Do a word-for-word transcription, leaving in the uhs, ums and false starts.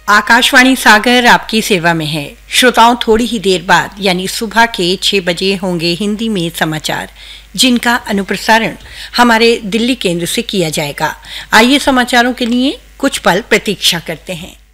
आकाशवाणी सागर आपकी सेवा में है। श्रोताओं, थोड़ी ही देर बाद यानी सुबह के छह बजे होंगे हिंदी में समाचार, जिनका अनुप्रसारण हमारे दिल्ली केंद्र से किया जाएगा। आइए समाचारों के लिए कुछ पल प्रतीक्षा करते हैं।